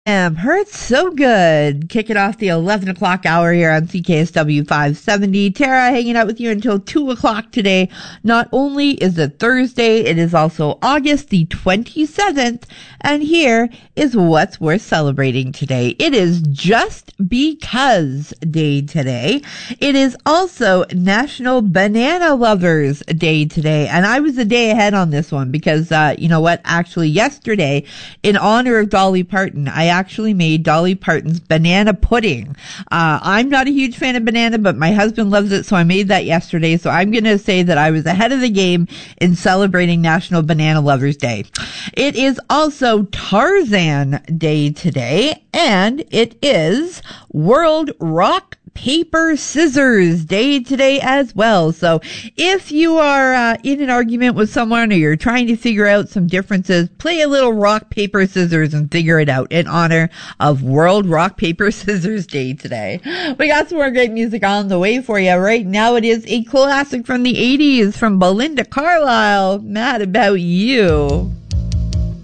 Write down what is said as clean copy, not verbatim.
Hurts so good. Kicking off the 11 o'clock hour here on CKSW 570. Tara hanging out with you until 2 o'clock today. Not only is it Thursday, it is also August the 27th. And here is what's worth celebrating today. It is Just Because Day today. It is also National Banana Lovers Day today. And I was a day ahead on this one because, you know what? Actually, yesterday, in honor of Dolly Parton, I actually made Dolly Parton's banana pudding. I'm not a huge fan of banana, but my husband loves it, so I made that yesterday. So I'm going to say that I was ahead of the game in celebrating National Banana Lovers Day. It is also Tarzan Day today, and it is World Rock Paper Scissors Day today as well. So if you are in an argument with someone or you're trying to figure out some differences, play a little rock, paper, scissors and figure it out in honor of World Rock, Paper, Scissors Day today. We got some more great music on the way for you. Right now it is a classic from the 80s from Belinda Carlisle, Mad About You.